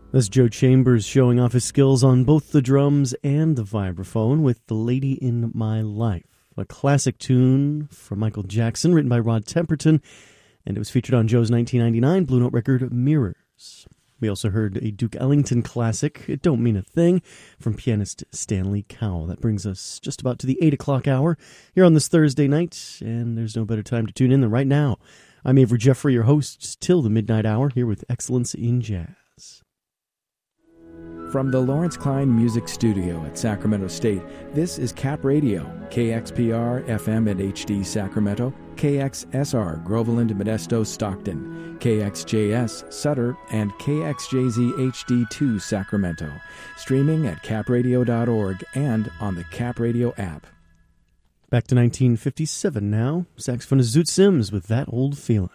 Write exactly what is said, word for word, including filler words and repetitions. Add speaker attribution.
Speaker 1: That's Joe Chambers showing off his skills on both the drums and the vibraphone with The Lady in My Life, a classic tune from Michael Jackson written by Rod Temperton, and it was featured on Joe's nineteen ninety-nine Blue Note record Mirrors. We also heard a Duke Ellington classic, It Don't Mean a Thing, from pianist Stanley Cowell. That brings us just about to the eight o'clock hour here on this Thursday night, and there's no better time to tune in than right now. I'm Avery Jeffrey, your host till the midnight hour, here with Excellence in Jazz.
Speaker 2: From the Lawrence Klein Music Studio at Sacramento State, this is Cap Radio, K X P R F M at H D Sacramento, K X S R Groveland, Modesto, Stockton, K X J S Sutter, and K X J Z H D two Sacramento. Streaming at cap radio dot org and on the Cap Radio app.
Speaker 1: Back to nineteen fifty-seven now. Saxophonist Zoot Sims with That Old Feelin'.